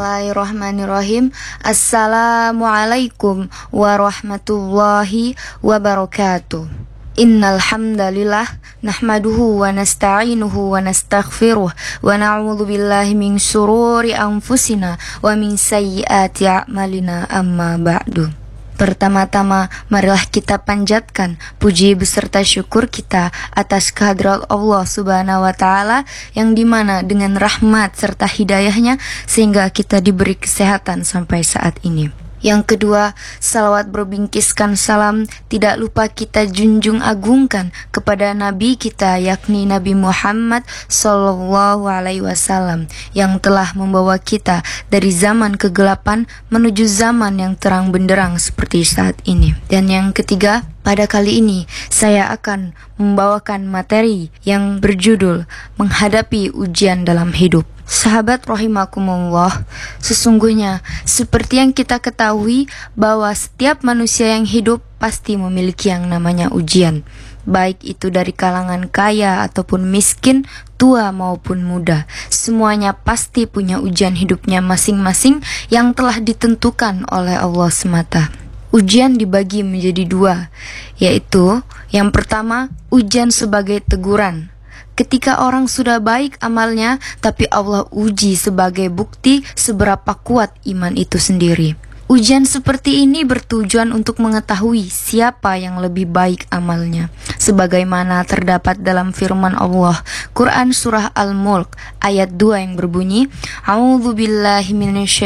Bismillahirrahmanirrahim. Assalamualaikum warahmatullahi wabarakatuh. Innal hamdalillah nahmaduhu wa nasta'inuhu wa nastaghfiruh wa na'udzu billahi min syururi anfusina wa min sayyiati a'malina, amma ba'du. Pertama-tama, marilah kita panjatkan puji beserta syukur kita atas kehadirat Allah Subhanahu wa Ta'ala, yang dimana dengan rahmat serta hidayahnya sehingga kita diberi kesehatan sampai saat ini. Yang kedua, salawat berbingkiskan salam tidak lupa kita junjung agungkan kepada Nabi kita, yakni Nabi Muhammad Sallallahu Alaihi Wasallam, yang telah membawa kita dari zaman kegelapan menuju zaman yang terang benderang seperti saat ini. Dan yang ketiga, pada kali ini saya akan membawakan materi yang berjudul menghadapi ujian dalam hidup. Sahabat rahimakumullah, sesungguhnya seperti yang kita ketahui bahwa setiap manusia yang hidup pasti memiliki yang namanya ujian, baik itu dari kalangan kaya ataupun miskin, tua maupun muda. Semuanya pasti punya ujian hidupnya masing-masing yang telah ditentukan oleh Allah semata. Ujian dibagi menjadi dua, yaitu yang pertama, ujian sebagai teguran. Ketika orang sudah baik amalnya, tapi Allah uji sebagai bukti seberapa kuat iman itu sendiri. Ujian seperti ini bertujuan untuk mengetahui siapa yang lebih baik amalnya, sebagaimana terdapat dalam firman Allah, Quran Surah Al-Mulk ayat 2 yang berbunyi, A'udzubillahi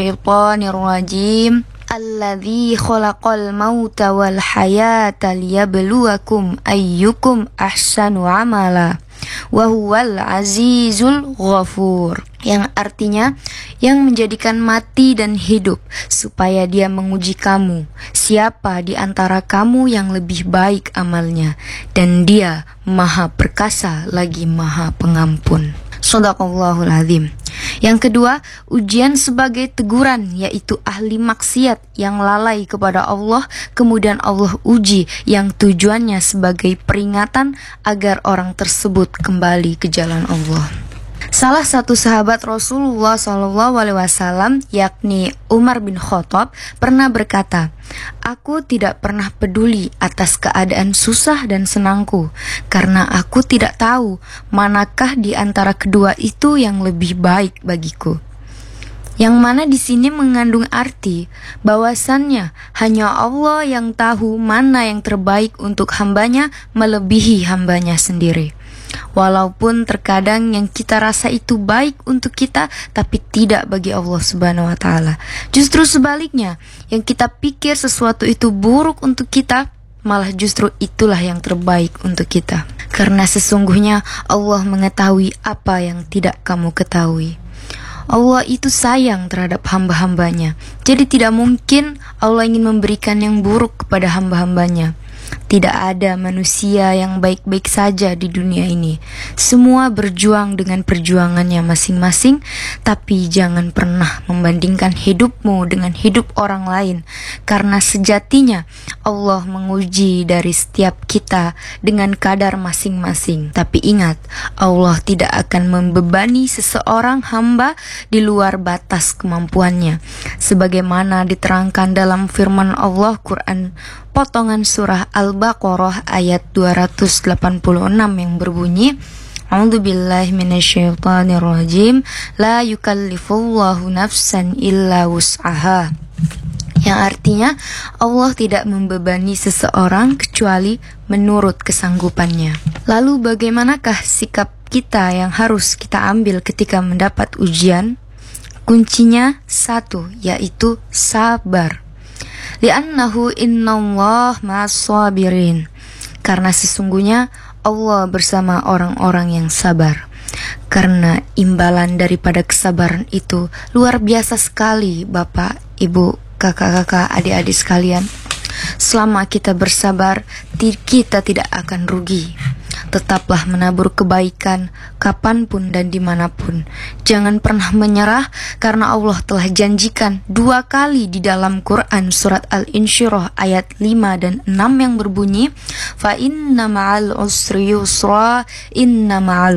minasyaitonirrajim, Alladzi khalaqal mauta wal hayata liyabluwakum ayyukum ahsanu amala wa huwal azizul ghafur, yang artinya yang menjadikan mati dan hidup supaya dia menguji kamu siapa di antara kamu yang lebih baik amalnya, dan dia maha perkasa lagi maha pengampun. Shadaqallahul azim. Yang kedua, ujian sebagai teguran, yaitu ahli maksiat yang lalai kepada Allah, kemudian Allah uji yang tujuannya sebagai peringatan agar orang tersebut kembali ke jalan Allah. Salah satu sahabat Rasulullah SAW, yakni Umar bin Khattab, pernah berkata, "Aku tidak pernah peduli atas keadaan susah dan senangku, karena aku tidak tahu manakah di antara kedua itu yang lebih baik bagiku." Yang mana di sini mengandung arti bahwasannya hanya Allah yang tahu mana yang terbaik untuk hambanya melebihi hambanya sendiri. Walaupun terkadang yang kita rasa itu baik untuk kita, tapi tidak bagi Allah Subhanahu wa Ta'ala. Justru sebaliknya, yang kita pikir sesuatu itu buruk untuk kita, malah justru itulah yang terbaik untuk kita. Karena sesungguhnya Allah mengetahui apa yang tidak kamu ketahui. Allah itu sayang terhadap hamba-hambanya. Jadi tidak mungkin Allah ingin memberikan yang buruk kepada hamba-hambanya. Tidak ada manusia yang baik-baik saja di dunia ini. Semua berjuang dengan perjuangannya masing-masing, tapi jangan pernah membandingkan hidupmu dengan hidup orang lain, karena sejatinya Allah menguji dari setiap kita dengan kadar masing-masing. Tapi ingat, Allah tidak akan membebani seseorang hamba di luar batas kemampuannya, sebagaimana diterangkan dalam firman Allah Quran potongan surah Al-Baqarah ayat 286 yang berbunyi, A'udzubillahi minasyaitonirrajim, la yukallifullahu nafsan illa wus'aha, yang artinya Allah tidak membebani seseorang kecuali menurut kesanggupannya. Lalu bagaimanakah sikap kita yang harus kita ambil ketika mendapat ujian? Kuncinya satu, yaitu sabar. Li'annahu innallah ma'as-sabirin, karena sesungguhnya Allah bersama orang-orang yang sabar. Karena imbalan daripada kesabaran itu luar biasa sekali, Bapak, Ibu, kakak-kakak, adik-adik sekalian. Selama kita bersabar, kita tidak akan rugi. Tetaplah menabur kebaikan kapanpun dan dimanapun. Jangan pernah menyerah, karena Allah telah janjikan 2 kali di dalam Quran surat Al-Insyirah ayat 5 dan 6 yang berbunyi, Fa inna ma'al usri yusra, inna ma'al